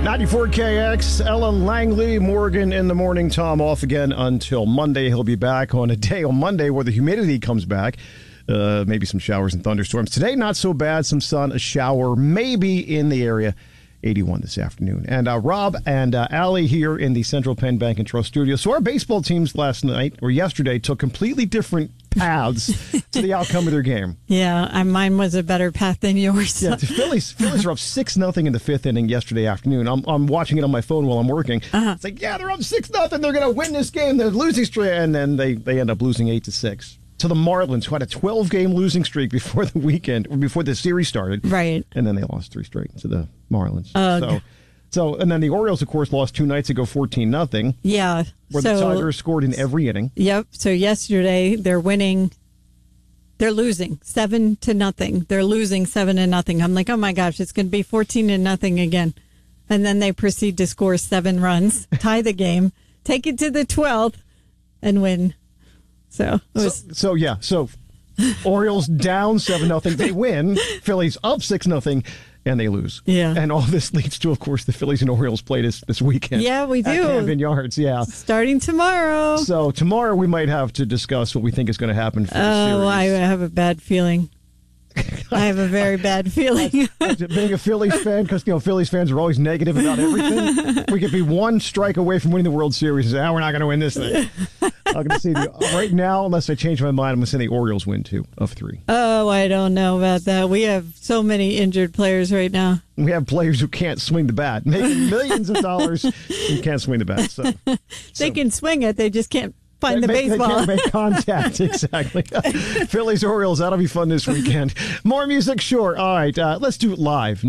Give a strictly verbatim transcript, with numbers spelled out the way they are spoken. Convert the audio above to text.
ninety-four K X, Ellen Langley, Morgan in the morning. Tom off again until Monday. He'll be back on a day on Monday where the humidity comes back. Uh, maybe some showers and thunderstorms. Today, not so bad. Some sun, a shower, maybe in the area. eighty-one this afternoon. And uh, Rob and uh, Allie here in the Central Penn Bank and Trust studio. So our baseball teams last night or yesterday took completely different paths to the outcome of their game. Yeah, I, mine was a better path than yours. Yeah, the Phillies Phillies are up six nothing in the fifth inning yesterday afternoon. I'm I'm watching it on my phone while I'm working. Uh-huh. It's like, yeah, they're up six nothing. They're going to win this game. They're losing streak, and then they they end up losing eight to six to the Marlins, who had a twelve game losing streak before the weekend, or before the series started. Right, and then they lost three straight to the Marlins. Uh, so. So, and then the Orioles, of course, lost two nights ago, fourteen nothing. Yeah. Where so, the Tigers scored in every inning. Yep. So yesterday they're winning. They're losing seven to nothing. They're losing seven to nothing. I'm like, oh my gosh, it's going to be fourteen to nothing again. And then they proceed to score seven runs, tie the game, take it to the twelfth, and win. So, it was- so, so yeah. So, Orioles down seven nothing. They win. Phillies up six nothing. And they lose. Yeah. And all this leads to, of course, the Phillies and Orioles play this, this weekend. Yeah, we do. At Camden Yards, yeah. Starting tomorrow. So tomorrow we might have to discuss what we think is going to happen for the Oh, series. I have a bad feeling. I have a very bad feeling. Being a Phillies fan, because you know Phillies fans are always negative about everything. We could be one strike away from winning the World Series and say, oh, we're not going to win this thing. I'm going to say the, right now, unless I change my mind, I'm going to say the Orioles win two of three. Oh, I don't know about that. We have so many injured players right now. We have players who can't swing the bat, making millions of dollars and can't swing the bat. So they so. can swing it, they just can't find they the make, baseball. They can't make contact, exactly. Phillies, Orioles, that'll be fun this weekend. More music, sure. All right, uh, let's do it live.